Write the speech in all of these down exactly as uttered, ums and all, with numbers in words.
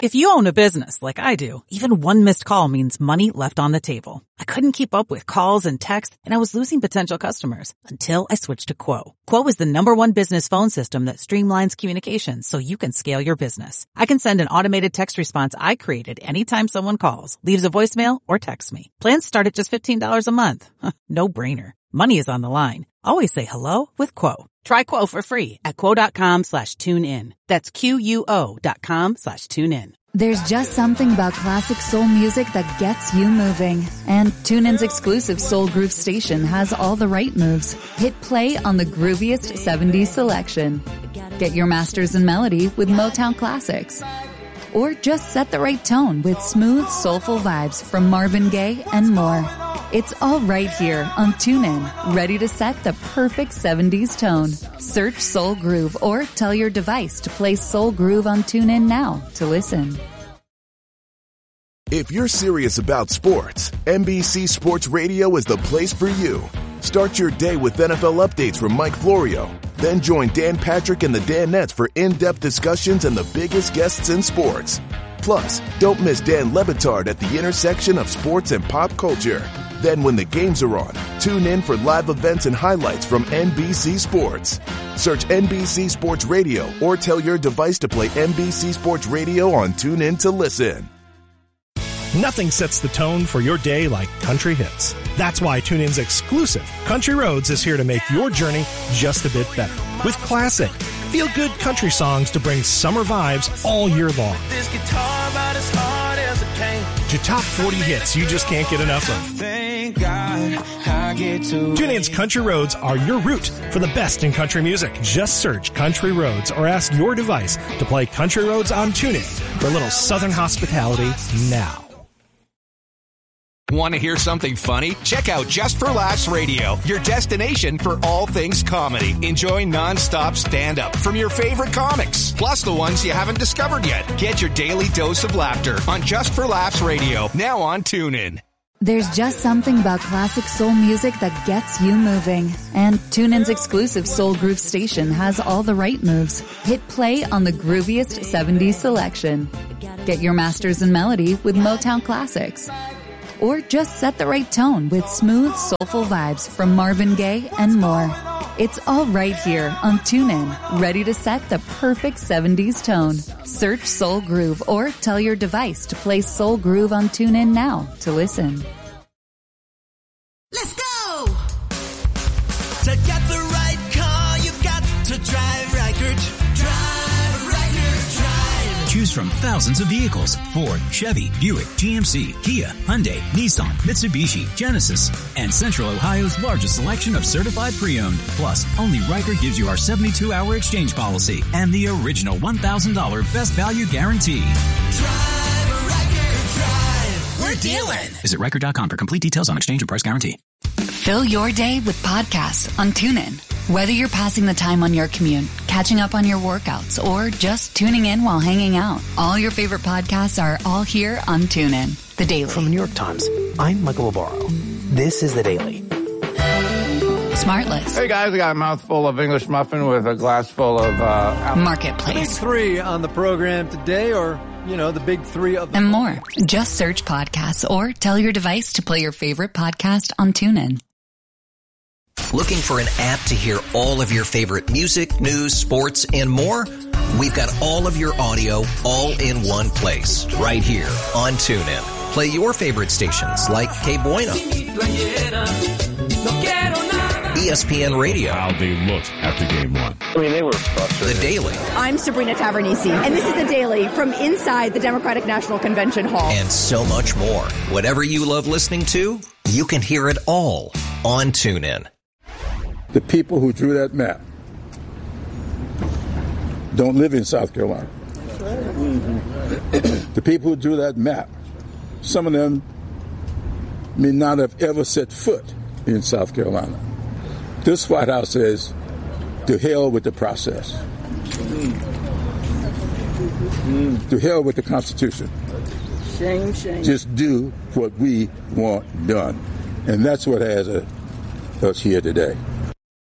If you own a business like I do, even one missed call means money left on the table. I couldn't keep up with calls and texts, and I was losing potential customers until I switched to Quo. Quo is the number one business phone system that streamlines communications so you can scale your business. I can send an automated text response I created anytime someone calls, leaves a voicemail, or texts me. Plans start at just fifteen dollars a month. No brainer. Money is on the line. Always say hello with Quo. Try Quo for free at quo.com slash tune in. That's Q-U-O dot com slash tune in. There's just something about classic soul music that gets you moving. And TuneIn's exclusive Soul Groove station has all the right moves. Hit play on the grooviest seventies selection. Get your masters in melody with Motown Classics. Or just set the right tone with smooth, soulful vibes from Marvin Gaye and more. It's all right here on TuneIn, ready to set the perfect seventies tone. Search Soul Groove or tell your device to play Soul Groove on TuneIn now to listen. If you're serious about sports, N B C Sports Radio is the place for you. Start your day with N F L updates from Mike Florio. Then join Dan Patrick and the Danettes for in-depth discussions and the biggest guests in sports. Plus, don't miss Dan Lebitard at the intersection of sports and pop culture. Then when the games are on, tune in for live events and highlights from N B C Sports. Search N B C Sports Radio or tell your device to play N B C Sports Radio on TuneIn to listen. Nothing sets the tone for your day like country hits. That's why TuneIn's exclusive Country Roads is here to make your journey just a bit better. With classic, feel-good country songs to bring summer vibes all year long. This guitar about as hard as it can. To top forty hits you just can't get enough of. Thank God I get to TuneIn's Country Roads are your route for the best in country music. Just search Country Roads or ask your device to play Country Roads on TuneIn for a little Southern hospitality now. Want to hear something funny? Check out Just for Laughs Radio, your destination for all things comedy. Enjoy non-stop stand-up from your favorite comics, plus the ones you haven't discovered yet. Get your daily dose of laughter on Just for Laughs Radio, now on TuneIn. There's just something about classic soul music that gets you moving. And TuneIn's exclusive Soul Groove station has all the right moves. Hit play on the grooviest seventies selection. Get your masters in melody with Motown Classics. Or just set the right tone with smooth, soulful vibes from Marvin Gaye and more. It's all right here on TuneIn, ready to set the perfect seventies tone. Search Soul Groove or tell your device to play Soul Groove on TuneIn now to listen. Let's go! To get the right car, you've got to drive Reichert. Drive Reichert, drive. Choose from thousands of vehicles: Ford, Chevy, Buick, G M C, Kia, Hyundai, Nissan, Mitsubishi, Genesis, and Central Ohio's largest selection of certified pre-owned. Plus, only Reichert gives you our seventy-two hour exchange policy and the original one thousand dollars best value guarantee. Drive Reichert, drive. We're dealing. Visit Reichert dot com for complete details on exchange and price guarantee. Fill your day with podcasts on TuneIn. Whether you're passing the time on your commute, catching up on your workouts, or just tuning in while hanging out, all your favorite podcasts are all here on TuneIn. The Daily. From the New York Times, I'm Michael Obaro. This is The Daily. Smartless. Hey guys, I got a mouthful of English muffin with a glass full of uh, Marketplace. Big three on the program today, or, you know, the big three of the and more. Just search podcasts or tell your device to play your favorite podcast on TuneIn. Looking for an app to hear all of your favorite music, news, sports, and more? We've got all of your audio all in one place, right here on TuneIn. Play your favorite stations like Que Bueno, E S P N Radio. How they looked after game one. I mean, they were frustrated. The Daily. I'm Sabrina Tavernisi, and this is The Daily from inside the Democratic National Convention Hall. And so much more. Whatever you love listening to, you can hear it all on TuneIn. The people who drew that map don't live in South Carolina. The people who drew that map, some of them may not have ever set foot in South Carolina. This White House says, to hell with the process. To hell with the Constitution. Shame, shame. Just do what we want done. And that's what has a, us here today.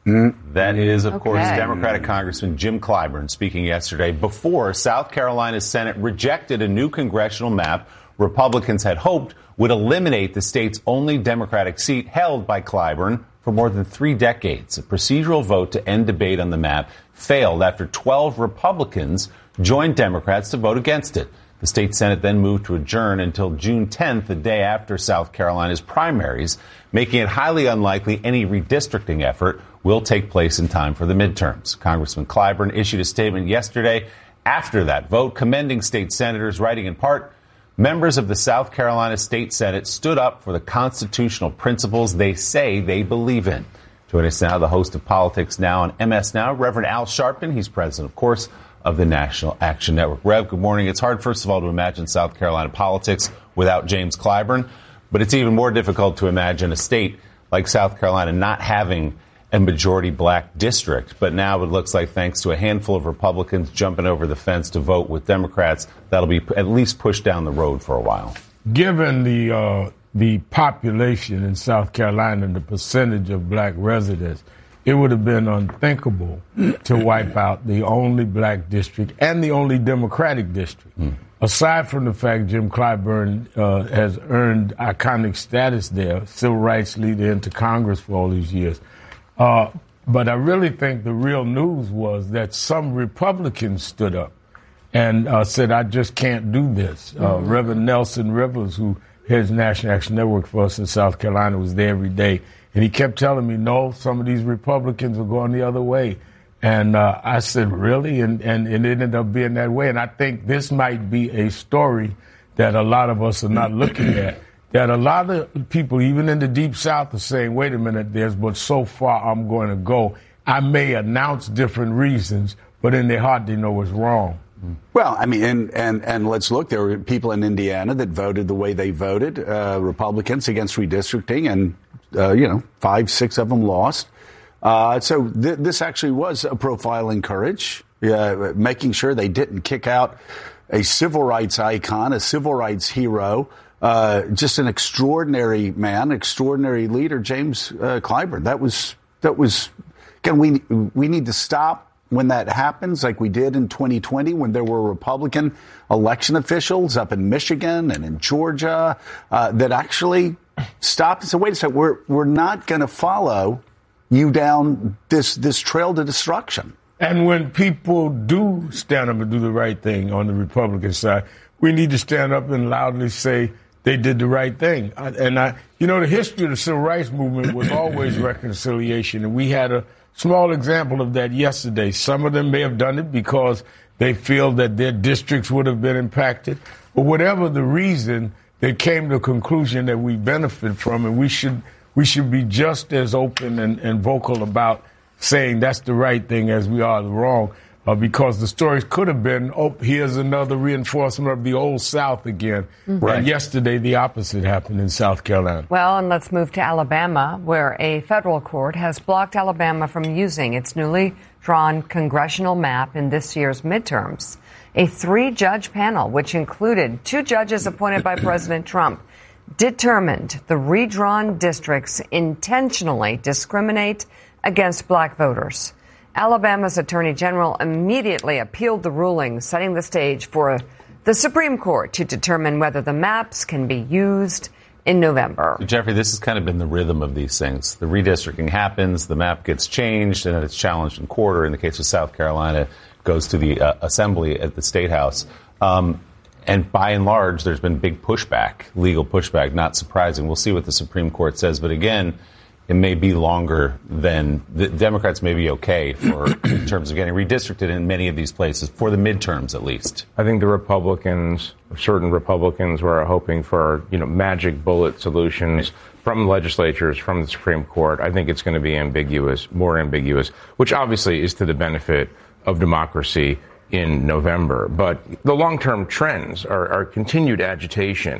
Mm. That is, of Okay. course, Democratic Congressman Jim Clyburn speaking yesterday before South Carolina's Senate rejected a new congressional map Republicans had hoped would eliminate the state's only Democratic seat held by Clyburn for more than three decades. A procedural vote to end debate on the map failed after twelve Republicans joined Democrats to vote against it. The state Senate then moved to adjourn until June tenth, the day after South Carolina's primaries, making it highly unlikely any redistricting effort will take place in time for the midterms. Congressman Clyburn issued a statement yesterday after that vote, commending state senators, writing in part, members of the South Carolina State Senate stood up for the constitutional principles they say they believe in. Joining us now, the host of Politics Now on M S Now, Reverend Al Sharpton. He's president, of course, of the National Action Network. Rev, good morning. It's hard, first of all, to imagine South Carolina politics without James Clyburn, but it's even more difficult to imagine a state like South Carolina not having a majority black district. But now it looks like, thanks to a handful of Republicans jumping over the fence to vote with Democrats, that'll be at least pushed down the road for a while. Given the uh, the population in South Carolina and the percentage of black residents, it would have been unthinkable to wipe out the only black district and the only Democratic district. Mm. Aside from the fact Jim Clyburn uh, has earned iconic status there, civil rights leader into Congress for all these years. Uh, but I really think the real news was that some Republicans stood up and uh, said, I just can't do this. Uh, mm-hmm. Reverend Nelson Rivers, who heads National Action Network for us in South Carolina, was there every day. And he kept telling me, no, some of these Republicans are going the other way. And uh, I said, really? And, and, and it ended up being that way. And I think this might be a story that a lot of us are not looking at. That a lot of people, even in the Deep South, are saying, wait a minute, there's but so far I'm going to go. I may announce different reasons, but in their heart they know it's wrong. Well, I mean, and, and, and let's look. There were people in Indiana that voted the way they voted, uh, Republicans against redistricting, and, uh, you know, five, six of them lost. Uh, so th- this actually was a profile in courage, uh, making sure they didn't kick out a civil rights icon, a civil rights hero, uh, just an extraordinary man, extraordinary leader, James uh, Clyburn. That was, that was, again, we, we need to stop when that happens, like we did in twenty twenty when there were Republican election officials up in Michigan and in Georgia uh, that actually stopped and said, wait a second, we're, we're not going to follow you down this, this trail to destruction. And when people do stand up and do the right thing on the Republican side, we need to stand up and loudly say they did the right thing. And, I, you know, the history of the civil rights movement was always reconciliation. And we had a small example of that yesterday. Some of them may have done it because they feel that their districts would have been impacted. But whatever the reason, they came to a conclusion that we benefit from, and we should we should be just as open and, and vocal about saying that's the right thing as we are the wrong, uh, because the stories could have been, oh, here's another reinforcement of the old South again. Mm-hmm. And yesterday, the opposite happened in South Carolina. Well, and let's move to Alabama, where a federal court has blocked Alabama from using its newly drawn congressional map in this year's midterms. A three-judge panel, which included two judges appointed by President Trump, determined the redrawn districts intentionally discriminate against black voters. Alabama's Attorney General immediately appealed the ruling, setting the stage for the Supreme Court to determine whether the maps can be used in November. So Jeffrey, this has kind of been the rhythm of these things. The redistricting happens, the map gets changed, and then it's challenged in court, or in the case of South Carolina, goes to the uh, assembly at the State House. Um, and by and large, there's been big pushback, legal pushback, not surprising. We'll see what the Supreme Court says. But again, it may be longer than the Democrats may be okay for in terms of getting redistricted in many of these places for the midterms, at least. I think the Republicans, certain Republicans, were hoping for, you know, magic bullet solutions from legislatures, from the Supreme Court. I think it's going to be ambiguous, more ambiguous, which obviously is to the benefit of democracy in November. But the long-term trends are, are continued agitation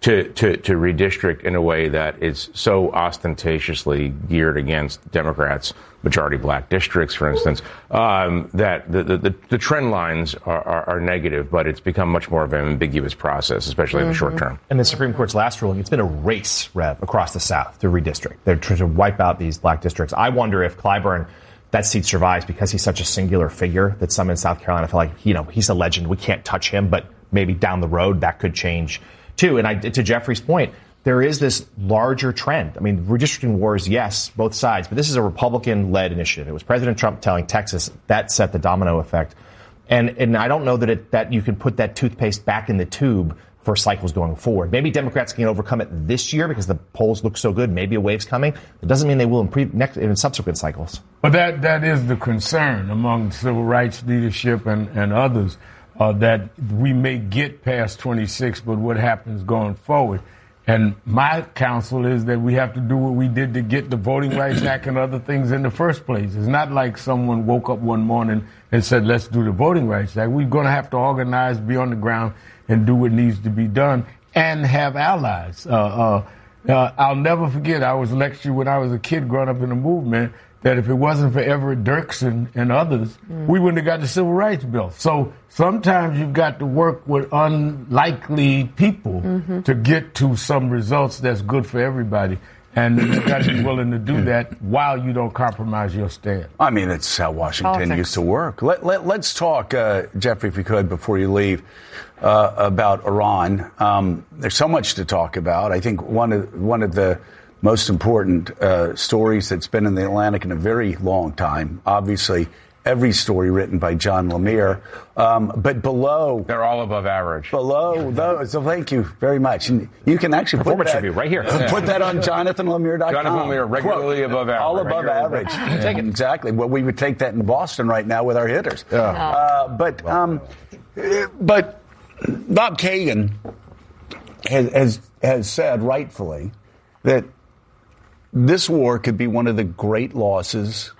to, to, to redistrict in a way that is so ostentatiously geared against Democrats, majority black districts, for instance, um, that the, the, the trend lines are, are, are negative, but it's become much more of an ambiguous process, especially mm-hmm. in the short term. And the Supreme Court's last ruling, it's been a race, Rev, across the South to redistrict. They're trying to wipe out these black districts. I wonder if Clyburn, that seat survives because he's such a singular figure that some in South Carolina feel like, you know, he's a legend. We can't touch him, but maybe down the road that could change too. And I, to Jeffrey's point, there is this larger trend. I mean, redistricting wars, yes, both sides, but this is a Republican-led initiative. It was President Trump telling Texas that set the domino effect. And and I don't know that it, that you can put that toothpaste back in the tube for cycles going forward. Maybe Democrats can overcome it this year because the polls look so good. Maybe a wave's coming. It doesn't mean they will in, pre, next, in subsequent cycles. But that that is the concern among civil rights leadership and, and others, uh, that we may get past twenty-six, but what happens going forward? And my counsel is that we have to do what we did to get the Voting Rights Act and other things in the first place. It's not like someone woke up one morning and said, let's do the Voting Rights Act. We're going to have to organize, be on the ground, and do what needs to be done, and have allies. Uh, uh, uh, I'll never forget, I was lectured when I was a kid growing up in the movement, that if it wasn't for Everett Dirksen and others, mm. we wouldn't have got the Civil Rights Bill. So sometimes you've got to work with unlikely people mm-hmm. to get to some results that's good for everybody. And you've got to be willing to do that while you don't compromise your stand. I mean, it's how Washington Politics. used to work. Let, let, let's talk, uh, Jeffrey, if we could, before you leave, uh, about Iran. Um, there's so much to talk about. I think one of one of the most important uh, stories that's been in the Atlantic in a very long time, obviously, every story written by John Lemire. Um, but below... They're all above average. Below those. So thank you very much. And you can actually put that, review right here. Uh, put that on jonathan lemire dot com. Jonathan Lemire, regularly Quote, above average. All above average. Yeah. Take it. Exactly. Well, we would take that in Boston right now with our hitters. Yeah. Uh, but, um, but Bob Kagan has, has, has said, rightfully, that this war could be one of the great losses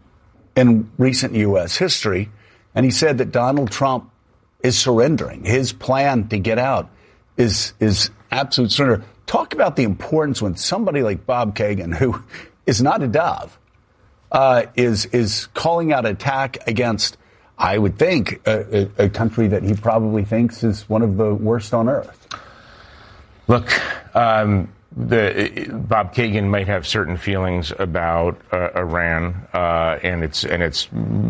in recent U S history. And he said that Donald Trump is surrendering. His plan to get out is is absolute surrender. Talk about the importance when somebody like Bob Kagan, who is not a dove, uh, is is calling out attack against, I would think, a, a, a country that he probably thinks is one of the worst on earth. Look, um, The, Bob Kagan might have certain feelings about uh, Iran uh, and its and its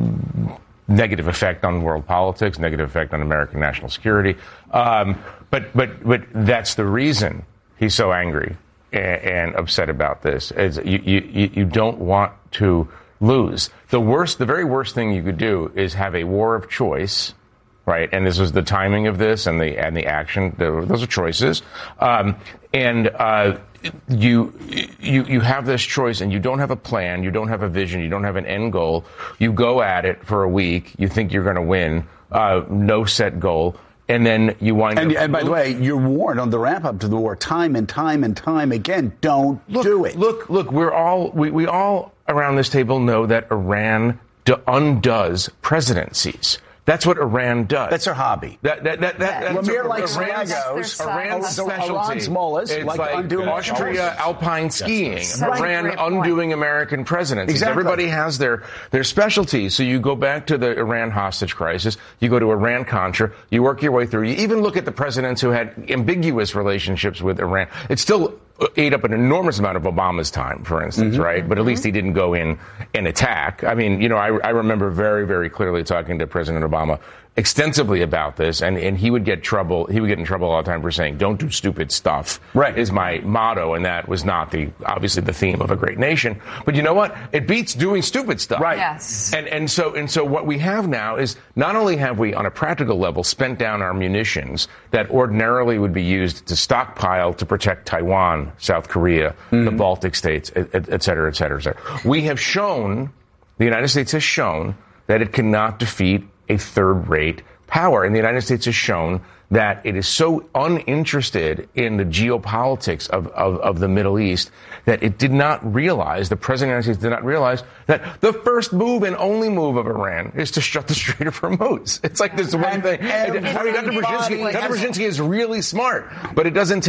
negative effect on world politics, negative effect on American national security. Um, but but but that's the reason he's so angry and, and upset about this. Is you, you you don't want to lose. The worst, the very worst thing you could do is have a war of choice. Right, and this was the timing of this and the and the action. Those are choices, um, and uh, you you you have this choice, and you don't have a plan, you don't have a vision, you don't have an end goal. You go at it for a week. You think you're going to win. Uh, no set goal. And then you wind and, up... And by the way, you're warned on the ramp-up to the war time and time and time again. Don't look, do it. Look, look, we're all... We, we all around this table know that Iran do, undoes presidencies. That's what Iran does. That's their hobby. That, that, that, that, yeah. that's Lemire likes Iran's, Legos. Iran's specialty. Iran's mullahs, it's like, like undoing Austria horses. alpine skiing. Right. Iran undoing American presidencies. Exactly. Everybody has their, their specialties. So you go back to the Iran hostage crisis. You go to Iran-Contra. You work your way through. You even look at the presidents who had ambiguous relationships with Iran. It still ate up an enormous amount of Obama's time, for instance, mm-hmm. right? But at least he didn't go in and attack. I mean, you know, I, I remember very, very clearly talking to President Obama extensively about this, and, and he would get trouble. He would get in trouble all the time for saying, "Don't do stupid stuff." Right, is my motto, and that was not the obviously the theme of a great nation. But you know what? It beats doing stupid stuff. Right. Yes. And and so and so what we have now is not only have we on a practical level spent down our munitions that ordinarily would be used to stockpile to protect Taiwan, South Korea, mm-hmm. the Baltic states, et, et, et cetera, et cetera, et cetera. We have shown, the United States has shown that it cannot defeat a third-rate power. And the United States has shown that it is so uninterested in the geopolitics of, of, of the Middle East that it did not realize, the President of the United States did not realize, that the first move and only move of Iran is to shut the Strait of Hormuz. It's like this one thing. I mean, Doctor Brzezinski, Doctor Brzezinski is really smart, but it doesn't take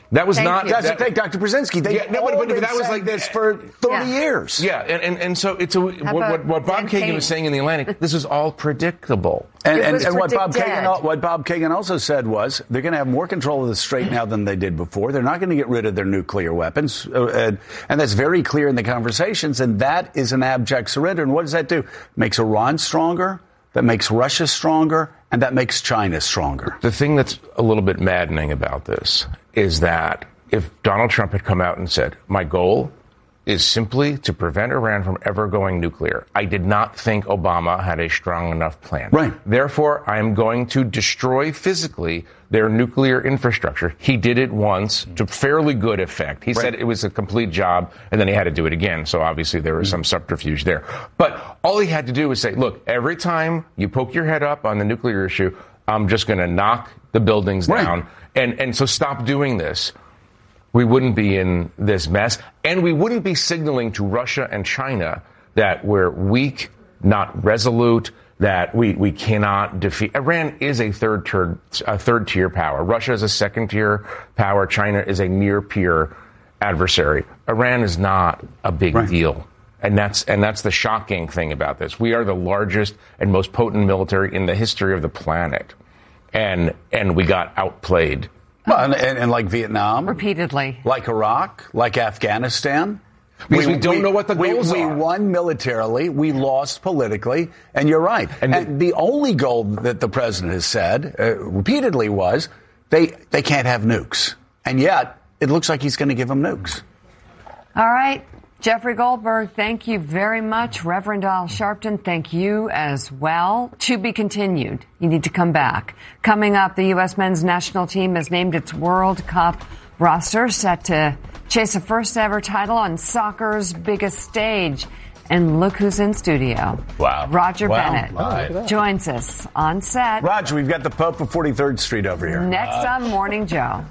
That was Thank not. you. That's that, the thing, Doctor Brzezinski. They yeah, no, but, but, but that was said like this for thirty Yeah. years. Yeah, and, and, and so it's a, what, what, what Bob Dead Kagan was saying in the Atlantic. This is all predictable. And, It and, was and what Bob predicted. Kagan al- what Bob Kagan also said was they're going to have more control of the strait now than they did before. They're not going to get rid of their nuclear weapons, uh, and, and that's very clear in the conversations. And that is an abject surrender. And what does that do? Makes Iran stronger. That makes Russia stronger, and that makes China stronger. The thing that's a little bit maddening about this is that if Donald Trump had come out and said, my goal is simply to prevent Iran from ever going nuclear, I did not think Obama had a strong enough plan. Right. Therefore, I am going to destroy physically their nuclear infrastructure. He did it once to fairly good effect. He Right. said it was a complete job, and then he had to do it again. So obviously there was some subterfuge there. But all he had to do was say, look, every time you poke your head up on the nuclear issue, I'm just going to knock the buildings Right. down. And, and so stop doing this. We wouldn't be in this mess, and we wouldn't be signaling to Russia and China that we're weak, not resolute, that we, we cannot defeat. Iran is a third tier, a third tier power. Russia is a second tier power. China is a near peer adversary. Iran is not a big Right. deal. And that's, and that's the shocking thing about this. We are the largest and most potent military in the history of the planet. And, and we got outplayed. Well, and, and, and like Vietnam, Repeatedly. like Iraq, like Afghanistan. Because we don't know what the we, goals we are. We won militarily, we lost politically, and you're right. And And, the, the only goal that the president has said uh, repeatedly was they they can't have nukes, and yet it looks like he's going to give them nukes. All right. Jeffrey Goldberg, thank you very much. Reverend Al Sharpton, thank you as well. To be continued. You need to come back. Coming up, the U S men's national team has named its World Cup roster, set to chase a first ever title on soccer's biggest stage. And look who's in studio. Wow. Roger Wow. Bennett Wow. joins us on set. Roger, we've got the Pope of forty-third Street over here. Next on Morning Joe.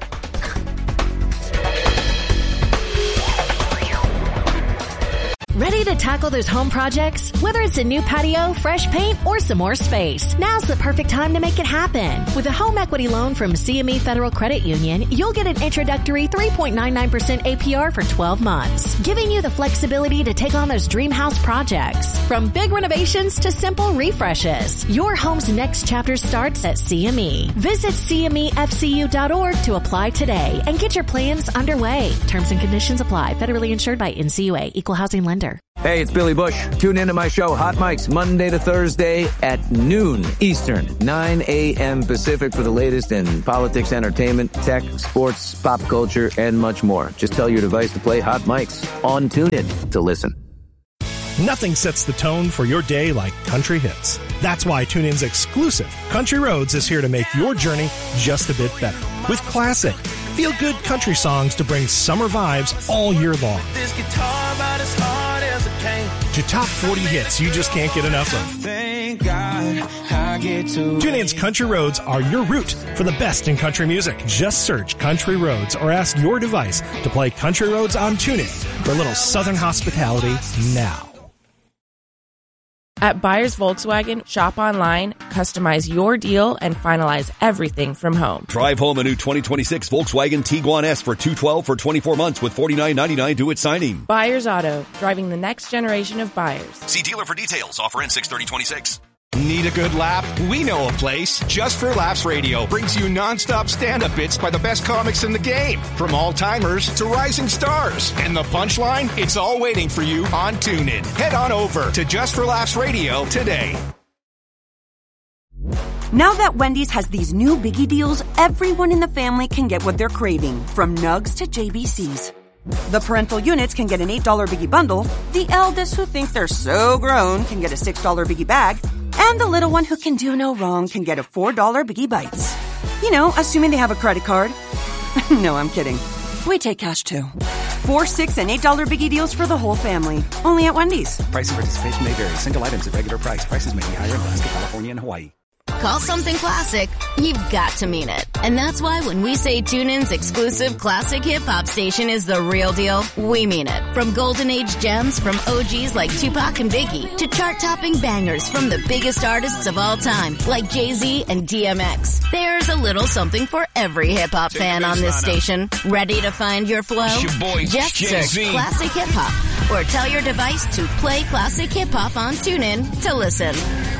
Ready to tackle those home projects? Whether it's a new patio, fresh paint, or some more space, now's the perfect time to make it happen. With a home equity loan from C M E Federal Credit Union, you'll get an introductory three point nine nine percent A P R for twelve months, giving you the flexibility to take on those dream house projects. From big renovations to simple refreshes, your home's next chapter starts at C M E. Visit C M E F C U dot org to apply today and get your plans underway. Terms and conditions apply. Federally insured by N C U A. Equal housing lender. Hey, it's Billy Bush. Tune into my show, Hot Mics, Monday to Thursday at noon Eastern, nine a.m. Pacific for the latest in politics, entertainment, tech, sports, pop culture, and much more. Just tell your device to play Hot Mics on TuneIn to listen. Nothing sets the tone for your day like country hits. That's why TuneIn's exclusive Country Roads is here to make your journey just a bit better. With classic, feel-good country songs to bring summer vibes all year long. This guitar about as hard as it came. To top forty hits you just can't get enough of. Thank God I get to. TuneIn's Country Roads are your route for the best in country music. Just search Country Roads or ask your device to play Country Roads on TuneIn for a little Southern hospitality now. At Buyers Volkswagen, shop online, customize your deal, and finalize everything from home. Drive home a new twenty twenty-six Volkswagen Tiguan S for two hundred twelve dollars for twenty-four months with forty-nine ninety-nine due at signing. Buyers Auto, driving the next generation of buyers. See dealer for details. Offer in six thirty twenty-six. Need a good laugh? We know a place. Just for Laughs Radio brings you nonstop stand-up bits by the best comics in the game. From all-timers to rising stars. And the punchline? It's all waiting for you on TuneIn. Head on over to Just for Laughs Radio today. Now that Wendy's has these new biggie deals, everyone in the family can get what they're craving, from nugs to J B Cs. The parental units can get an eight dollar biggie bundle, the eldest who think they're so grown can get a six dollar biggie bag, and the little one who can do no wrong can get a four dollar biggie bites. You know, assuming they have a credit card. No, I'm kidding. We take cash too. Four, six, and eight dollar biggie deals for the whole family. Only at Wendy's. Price and participation may vary. Single items at regular price. Prices may be higher in Alaska, California, and Hawaii. call something classic, you've got to mean it. And that's why when we say TuneIn's exclusive classic hip-hop station is the real deal, we mean it. From golden age gems from O Gs like Tupac and Biggie to chart-topping bangers from the biggest artists of all time like Jay-Z and D M X. There's a little something for every hip-hop fan on this station. Ready to find your flow? It's your boy, Just Jay-Z. search Classic Hip Hop or tell your device to play Classic Hip Hop on TuneIn to listen.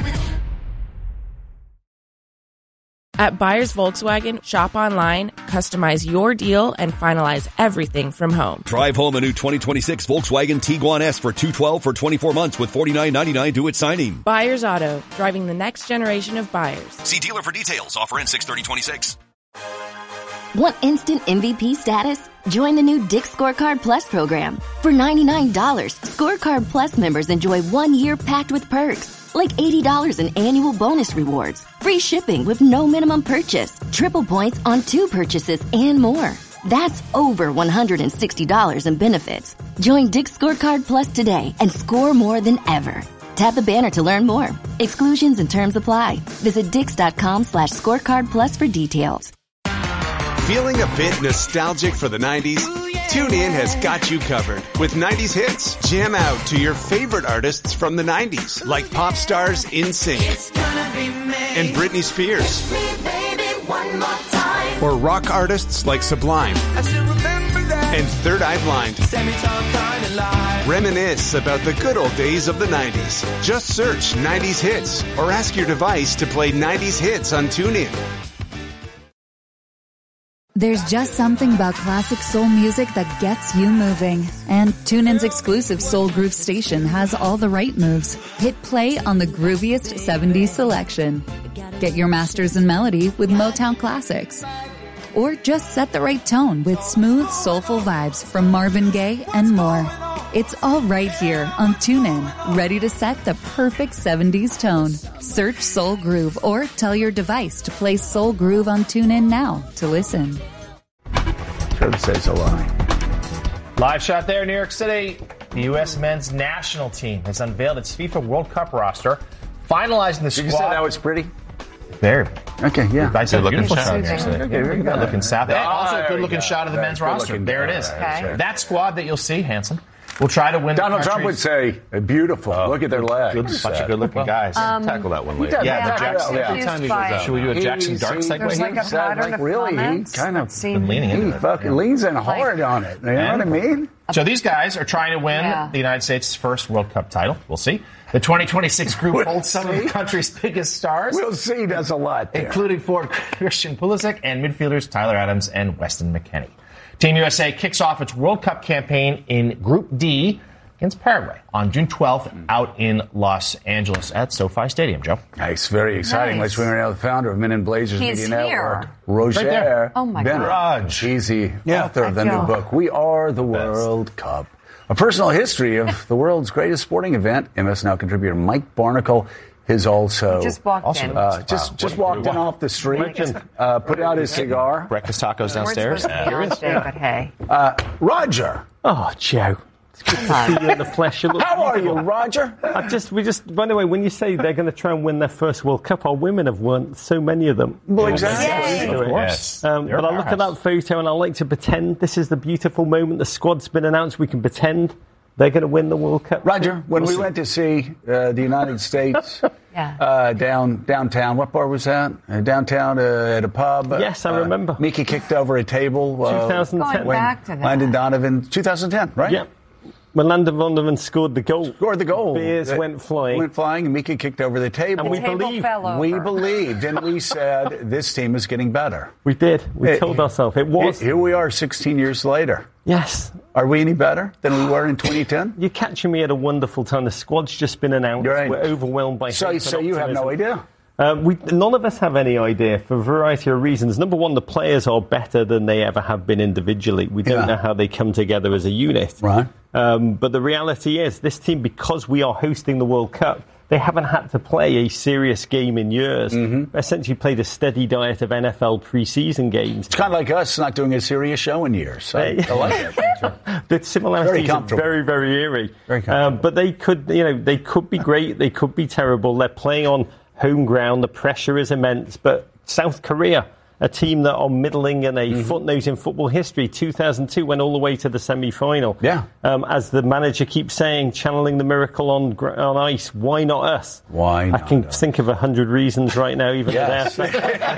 At Buyers Volkswagen, shop online, customize your deal, and finalize everything from home. Drive home a new twenty twenty-six Volkswagen Tiguan S for two hundred twelve dollars for twenty-four months with forty-nine ninety-nine due at signing. Buyers Auto, driving the next generation of buyers. See dealer for details. Offer ends six thirty twenty-six. Want instant M V P status? Join the new Dick's Scorecard Plus program. For ninety-nine dollars, Scorecard Plus members enjoy one year packed with perks, like eighty dollars in annual bonus rewards, free shipping with no minimum purchase, triple points on two purchases, and more. That's over one hundred sixty dollars in benefits. Join Dick's Scorecard Plus today and score more than ever. Tap the banner to learn more. Exclusions and terms apply. Visit dix.com slash scorecard plus for details. Feeling a bit nostalgic for the nineties? TuneIn has got you covered with nineties hits. Jam out to your favorite artists from the nineties, like pop stars NSYNC and Britney Spears, or rock artists like Sublime and Third Eye Blind. Reminisce about the good old days of the nineties. Just search nineties hits or ask your device to play nineties hits on TuneIn. There's just something about classic soul music that gets you moving. And TuneIn's exclusive Soul Groove station has all the right moves. Hit play on the grooviest seventies selection. Get your masters in melody with Motown classics. Or just set the right tone with smooth, soulful vibes from Marvin Gaye and more. It's all right here on TuneIn, ready to set the perfect seventies tone. Search Soul Groove or tell your device to play Soul Groove on TuneIn now to listen. Sure says a lie. Live shot there in New York City. The U S men's national team has unveiled its FIFA World Cup roster, finalizing the squad. Did you say that was pretty? Very. Okay, yeah. I said Good beautiful looking shot. shot. Good, Okay, very good good. looking south. And Ah, also a there good we looking go. shot of the Very men's good roster. looking. There it is. Okay. That squad that you'll see, Hanson, will try to win. Donald the Trump would country's- say, beautiful. Look at their legs. Good, bunch of good-looking guys. Um, tackle that one he later. does Yeah, that. the Jackson. Yeah. Every time he goes out. Should we do a Jackson Dark segue? There's here? like a pattern of really, he kind of been leaning into he it. fucking Yeah. leans in hard on it. You know what I mean? So these guys are trying to win Yeah. the United States' first World Cup title. We'll see. The twenty twenty-six group We'll holds some of see. the country's biggest stars. We'll see. That's a lot there. Including forward Christian Pulisic and midfielders Tyler Adams and Weston McKennie. Team U S A kicks off its World Cup campaign in Group D against Paraguay on June twelfth out in Los Angeles at SoFi Stadium, Joe. Nice, very exciting. Nice. Let's bring out the founder of Men in Blazers He's Media here. Network, Roger Right there. Oh, my Bennett. God. He's the Yeah. author of the I new feel- book, We Are the World Cup. A personal history of the world's greatest sporting event. M S N L contributor Mike Barnacle has also He just walked also, in. Uh, just Wow. just What- walked in wow. off the street, uh, put out his cigar. Breakfast tacos We're downstairs. supposed to be on today, but hey. Uh, Roger, Oh, Joe. It's good to see you in the flesh. You look how are you, beautiful. Roger? I just, we just, by the way, when you say they're going to try and win their first World Cup, our women have won so many of them. Well, exactly. Yay. Of course. Um, They're but a I look at that powerhouse. photo and I like to pretend this is the beautiful moment. The squad's been announced. We can pretend they're going to win the World Cup. Roger, when We'll we see. went to see uh, the United States Yeah. uh, down downtown, what bar was that? Uh, downtown uh, at a pub. Yes, I Uh, remember. Mika kicked over a table. Uh, twenty ten. Going when back to that. Landon Donovan, twenty ten, right? Yeah. When Landon Donovan scored the goal. Scored the goal. Beers Uh, went flying. Went flying, and Mika kicked over the table. And we The table believe. fell over. We believed, and we said this team is getting better. We did. We Hey, told ourselves it was. Here we are, sixteen years later. Yes. Are we any better than we were in twenty ten? You're catching me at a wonderful time. The squad's just been announced. You're right. We're overwhelmed by So, hope and so you have no optimism. idea. Um, we, none of us have any idea for a variety of reasons. Number one, the players are better than they ever have been individually. We don't Yeah. know how they come together as a unit. Right. Um, but the reality is, this team, because we are hosting the World Cup, they haven't had to play a serious game in years. Mm-hmm. Essentially played a steady diet of N F L preseason games. It's kind of like us not doing a serious show in years. I, I like it. The similarities Very are comfortable. very, very eerie. Very comfortable. Um, but they could, you know, they could be great. They could be terrible. They're playing on home ground. The pressure is immense. But South Korea, a team that are middling and a mm-hmm. footnote in football history, two thousand two went all the way to the semi-final. Yeah. Um, as the manager keeps saying, channeling the miracle on on ice, why not us? Why not I can us? think of a hundred reasons right now, even yes. there.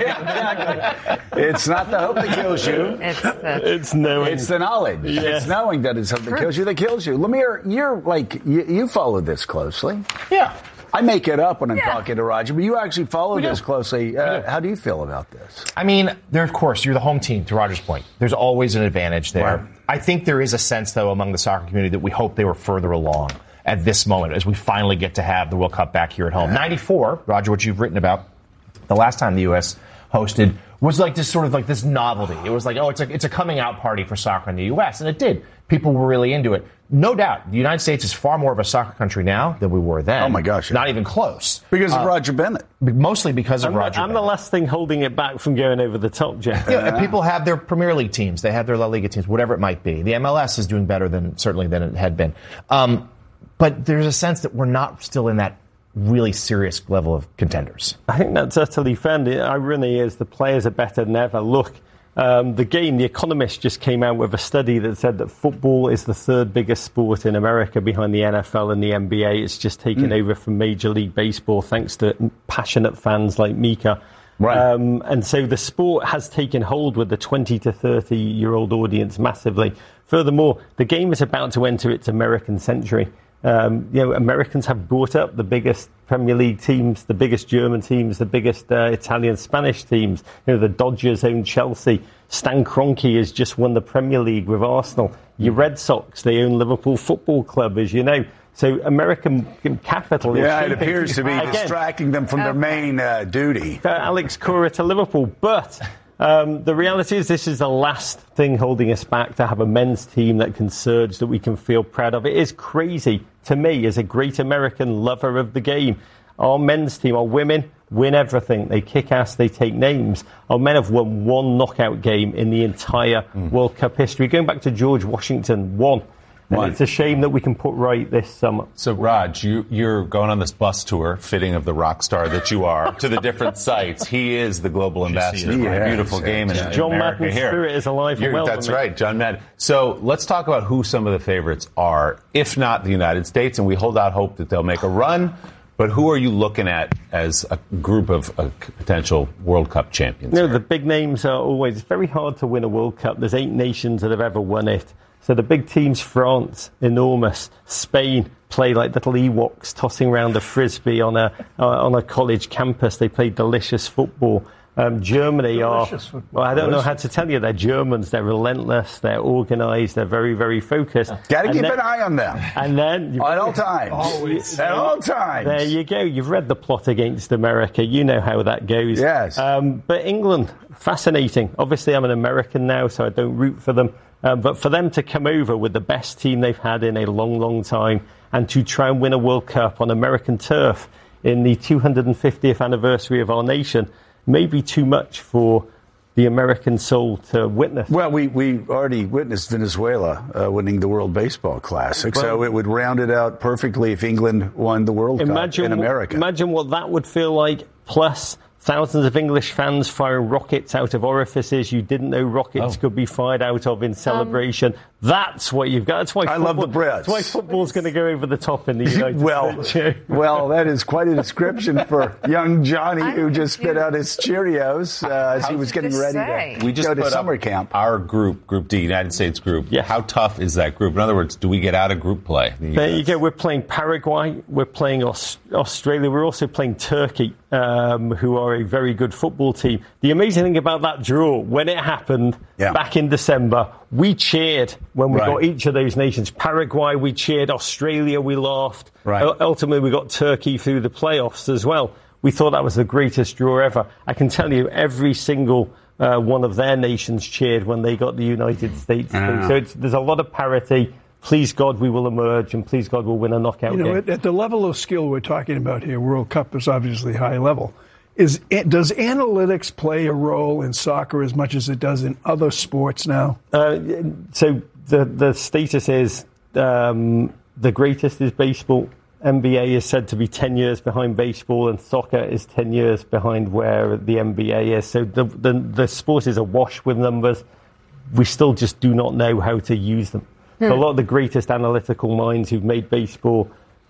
It's not the hope that kills you. It's the, it's knowing. It's the knowledge. Yes. It's knowing that it's something that kills you that kills you. Lemire, you're like, you, you follow this closely. Yeah. I make it up when I'm yeah. talking to Roger, but you actually follow we this do. closely. Uh, how do you feel about this? I mean, there, of course, you're the home team, to Roger's point. There's always an advantage there. Right. I think there is a sense, though, among the soccer community that we hope they were further along at this moment as we finally get to have the World Cup back here at home. Yeah. ninety-four, Roger, what you've written about, the last time the U S hosted was like this sort of like this novelty. It was like, oh, it's a, it's a coming out party for soccer in the U S, and it did. People were really into it. No doubt, the United States is far more of a soccer country now than we were then. Oh, my gosh. Yeah. Not even close. Because uh, of Roger Bennett. Mostly because of I'm Roger the, I'm Bennett. the last thing holding it back from going over the top, Jeff. Yeah, and people have their Premier League teams. They have their La Liga teams, whatever it might be. The M L S is doing better than certainly than it had been. Um, but there's a sense that we're not still in that really serious level of contenders. I think that's utterly fair. The irony is the players are better than ever. Look, um, the game, The Economist just came out with a study that said that football is the third biggest sport in America behind the N F L and the N B A. It's just taken mm. over from Major League Baseball thanks to passionate fans like Mika. Right. Um, and so the sport has taken hold with the twenty to thirty year old audience massively. Furthermore, the game is about to enter its American century. Um, you know, Americans have brought up the biggest Premier League teams, the biggest German teams, the biggest uh, Italian, Spanish teams. You know, the Dodgers own Chelsea. Stan Kroenke has just won the Premier League with Arsenal. Your Red Sox, they own Liverpool Football Club, as you know. So American capital is yeah, it shaping, appears to be again, distracting them from their main uh, duty. Uh, Alex Cora to Liverpool, but um, the reality is this is the last thing holding us back to have a men's team that can surge, that we can feel proud of. It is crazy to me as a great American lover of the game. Our men's team, our women, win everything. They kick ass, they take names. Our men have won one knockout game in the entire mm. World Cup history. Going back to George Washington, one. And One. It's a shame that we can put right this summer. So, Raj, you, you're going on this bus tour, fitting of the rock star that you are, to the different sites. He is the global ambassador for a beautiful game in, in John America Madden's here. spirit is alive and well. That's right, John Madden. So let's talk about who some of the favorites are, if not the United States, and we hold out hope that they'll make a run. But who are you looking at as a group of uh, potential World Cup champions? No, the big names are always, it's very hard to win a World Cup. There's eight nations that have ever won it. So the big teams, France, enormous. Spain play like little Ewoks tossing around a frisbee on a uh, on a college campus. They play delicious football. Um, Germany delicious are, well, I don't know how to tell you, they're Germans. They're relentless. They're organised. They're very, very focused. Got to keep then, an eye on them. And then... At all times. Always. At all times. There you go. You've read The Plot Against America. You know how that goes. Yes. Um, but England, fascinating. Obviously, I'm an American now, so I don't root for them. Um, but for them to come over with the best team they've had in a long, long time and to try and win a World Cup on American turf in the two hundred fiftieth anniversary of our nation may be too much for the American soul to witness. Well, we, we already witnessed Venezuela uh, winning the World Baseball Classic, well, so it would round it out perfectly if England won the World Cup in America. Imagine what that would feel like, plus thousands of English fans firing rockets out of orifices you didn't know rockets oh. could be fired out of in celebration. Um, that's what you've got. That's why I football, love the Brits. That's why football's going to go over the top in the United well, States. Well, that is quite a description for young Johnny, who just spit out his Cheerios uh, as he was getting ready say? to we just go to put summer up camp. Our group, Group D, United States group. Yes. How tough is that group? In other words, do we get out of group play? The there you go. We're playing Paraguay. We're playing Aus- Australia. We're also playing Turkey, um, who are a very good football team. The amazing thing about that draw, when it happened yeah. back in December, we cheered when we right. got each of those nations. Paraguay, we cheered. Australia, we laughed. Right. U- ultimately, we got Turkey through the playoffs as well. We thought that was the greatest draw ever. I can tell you, every single uh, one of their nations cheered when they got the United States through. Uh. So it's, there's a lot of parity. Please God, we will emerge, and please God, we'll win a knockout you know, game. At, at the level of skill we're talking about here, World Cup is obviously high level. Is does analytics play a role in soccer as much as it does in other sports now? Uh, so the the status is um, the greatest is baseball, N B A is said to be ten years behind baseball, and soccer is ten years behind where the N B A is. So the, the, the sport is awash with numbers. We still just do not know how to use them. Hmm. So a lot of the greatest analytical minds who've made baseball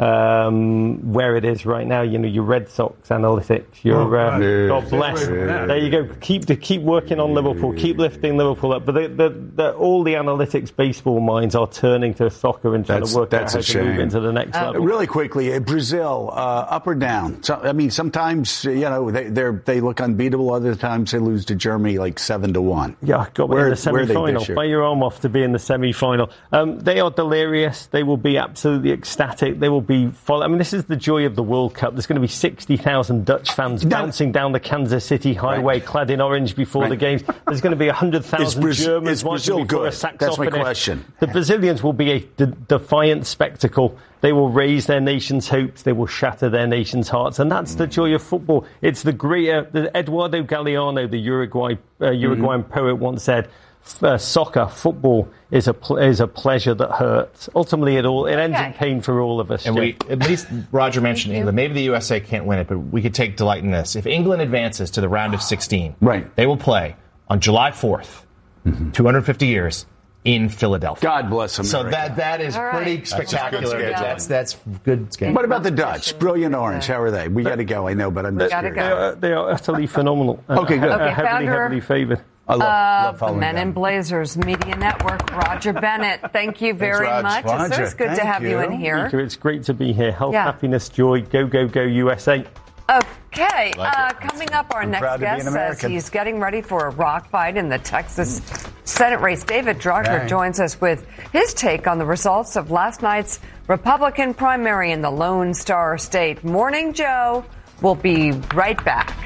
um, where it is right now, you know, your Red Sox analytics, your uh, oh, God bless. Yeah. There you go. Keep to keep working on Liverpool. Keep lifting Liverpool up. But the, the, the, all the analytics baseball minds are turning to soccer and trying that's, to work out how to move into the next uh, level. Really quickly, Brazil, uh, up or down? So, I mean, sometimes you know they they look unbeatable. Other times they lose to Germany like seven to one. Yeah, got where, in the semi-final. Play your arm off to be in the semi-final. Um, they are delirious. They will be absolutely ecstatic. They will be follow- I mean, this is the joy of the World Cup. There's going to be sixty thousand Dutch fans no. bouncing down the Kansas City highway, right. clad in orange before right. the games. There's going to be one hundred thousand Braz- Germans watching before a saxophonist. That's my question. The Brazilians will be a de- defiant spectacle. They will raise their nation's hopes. They will shatter their nation's hearts. And that's the joy of football. It's the greater... The Eduardo Galeano, the Uruguay, uh, Uruguayan mm-hmm. poet, once said, Uh, soccer, football is a pl- is a pleasure that hurts. Ultimately, it all it ends okay. in pain for all of us. And we, at least Roger mentioned England. Maybe the U S A can't win it, but we could take delight in this. If England advances to the round of sixteen, right. they will play on July fourth, mm-hmm. two hundred fifty years in Philadelphia. God bless America. So that that is all pretty right. spectacular. That's, that's, that's good schedule. What about the Dutch? Brilliant Orange. How are they? We got to go. I know, but I'm just they, they, are, they are utterly phenomenal. Okay, good. Uh, okay, heavily, founder, heavily favoured. I love, uh, love following Men them. in Blazers Media Network, Roger Bennett. Thank you very Thanks, much. Roger. It's so good Thank to have you, you in here. It's great to be here. Health, yeah. happiness, joy. Go, go, go, U S A. Okay, Like uh, coming up, our I'm next guest says he's getting ready for a rock fight in the Texas Senate race. David Drucker Right. joins us with his take on the results of last night's Republican primary in the Lone Star State. Morning, Joe. We'll be right back.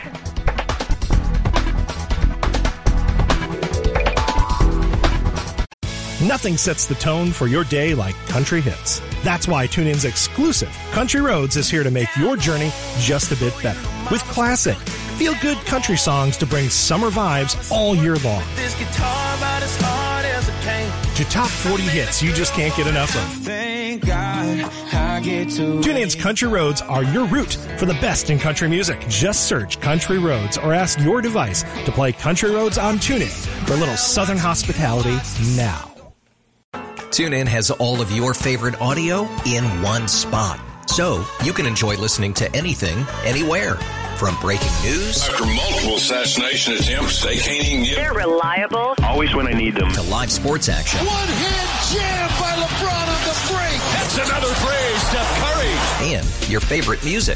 Nothing sets the tone for your day like country hits. That's why TuneIn's exclusive Country Roads is here to make your journey just a bit better. With classic, feel-good country songs to bring summer vibes all year long. This guitar about as hard as it came. To top forty hits you just can't get enough of. Thank God I get to TuneIn's Country Roads are your route for the best in country music. Just search Country Roads or ask your device to play Country Roads on TuneIn for a little southern hospitality now. TuneIn has all of your favorite audio in one spot. So you can enjoy listening to anything, anywhere. From breaking news. After multiple assassination attempts, they can't even get... They're reliable. Always when I need them. To live sports action. One-hand jam by LeBron on the break. That's another three, Steph Curry. And your favorite music.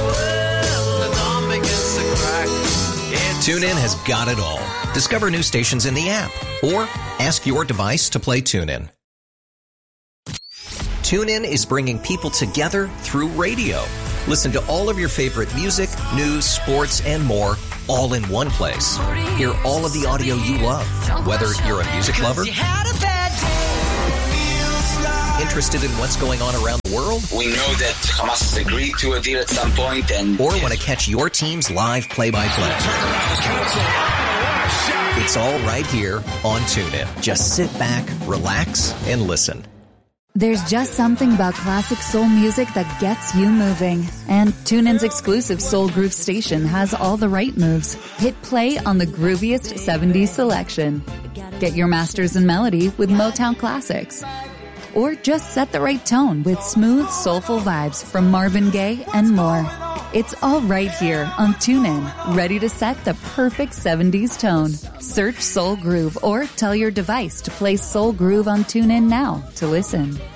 TuneIn has got it all. Discover new stations in the app. Or ask your device to play TuneIn. TuneIn is bringing people together through radio. Listen to all of your favorite music, news, sports, and more, all in one place. Hear all of the audio you love, whether you're a music lover, interested in what's going on around the world, we know that Hamas has agreed to a deal at some point, and or want to catch your team's live play-by-play. It's all right here on TuneIn. Just sit back, relax, and listen. There's just something about classic soul music that gets you moving. And TuneIn's exclusive Soul Groove station has all the right moves. Hit play on the grooviest seventies selection. Get your masters in melody with Motown classics. Or just set the right tone with smooth, soulful vibes from Marvin Gaye and more. It's all right here on TuneIn, ready to set the perfect seventies tone. Search Soul Groove or tell your device to play Soul Groove on TuneIn now to listen.